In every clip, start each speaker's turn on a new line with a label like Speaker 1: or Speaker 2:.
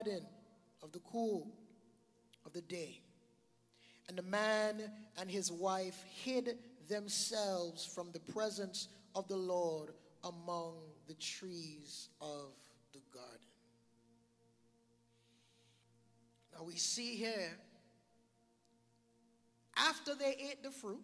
Speaker 1: of the cool of the day. And the man and his wife hid themselves from the presence of the Lord among the trees of the garden. Now we see here, after they ate the fruit,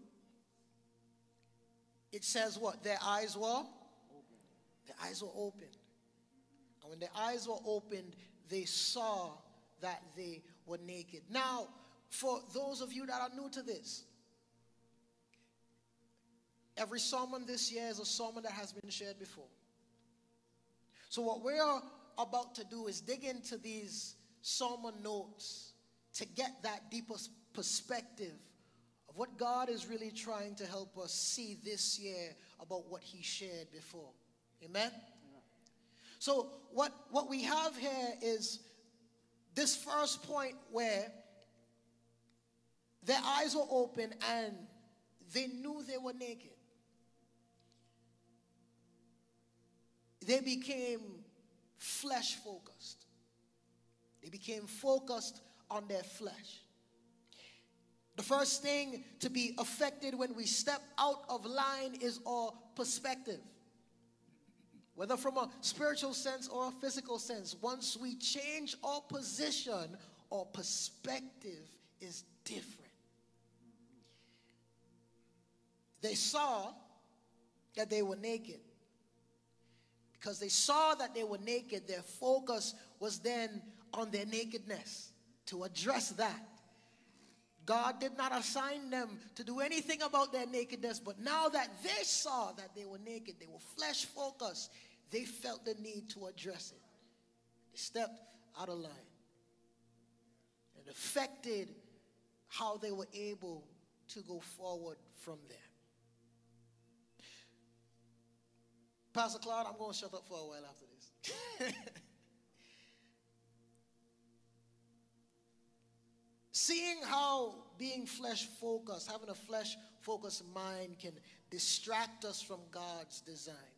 Speaker 1: it says what? Their eyes were open. Their eyes were opened. And when their eyes were opened, they saw that they were naked. Now, for those of you that are new to this, every sermon this year is a sermon that has been shared before. So what we're about to do is dig into these sermon notes to get that deeper perspective of what God is really trying to help us see this year about what he shared before. Amen? Amen. So what we have here is this first point where their eyes were open and they knew they were naked. They became flesh focused. They became focused on their flesh. The first thing to be affected when we step out of line is our perspective. Whether from a spiritual sense or a physical sense, once we change our position, our perspective is different. They saw that they were naked. Because they saw that they were naked, their focus was then on their nakedness, to address that. God did not assign them to do anything about their nakedness, but now that they saw that they were naked, they were flesh focused, they felt the need to address it. They stepped out of line. It affected how they were able to go forward from there. Pastor Claude, I'm going to shut up for a while after this. Seeing how being flesh focused, having a flesh focused mind can distract us from God's design.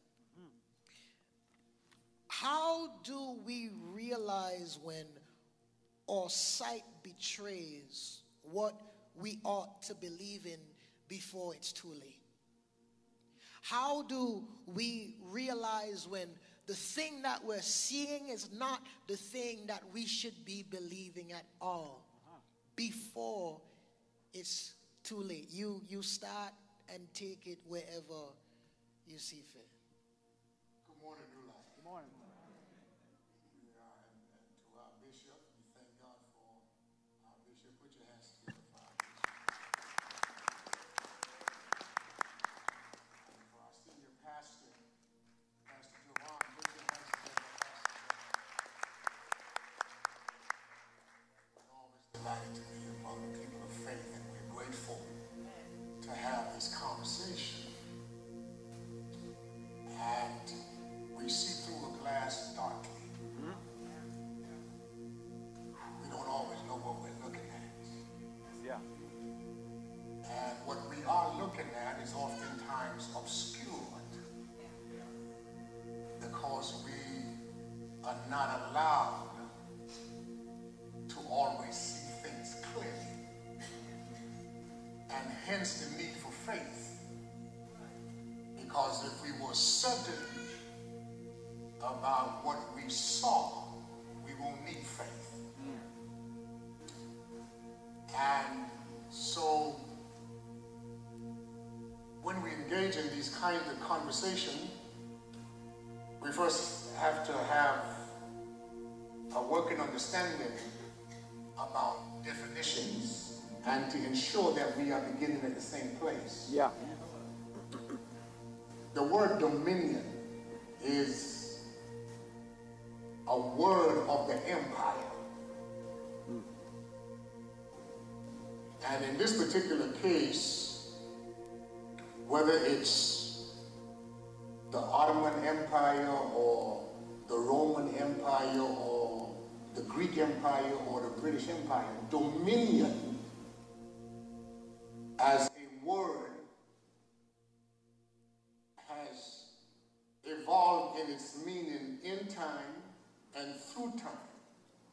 Speaker 1: How do we realize when our sight betrays what we ought to believe in before it's too late? How do we realize when the thing that we're seeing is not the thing that we should be believing at all before it's too late? You start and take it wherever you see fit.
Speaker 2: Good morning, New Life.
Speaker 3: Good morning.
Speaker 2: And to our bishop, we thank God for our bishop. Put your hands together for our bishop. And for our senior pastor, Pastor Jovan, put your hands together, Pastor. We're always delighted to be among the people of faith, and we're grateful to have this conversation. And we see through a glass darkly. We don't always know what we're looking at.
Speaker 3: Yeah.
Speaker 2: And what we are looking at is oftentimes obscured because we are not allowed to always see things clearly. And hence the need for faith. Because if we were certain about what we saw, we won't need faith. And so when we engage in these kinds of conversation, we first have to have a working understanding about definitions and to ensure that we are beginning at the same place.
Speaker 3: Yeah.
Speaker 2: The word dominion is a word of the empire. And in this particular case, whether it's the Ottoman Empire or the Roman Empire or the Greek Empire or the British Empire, dominion as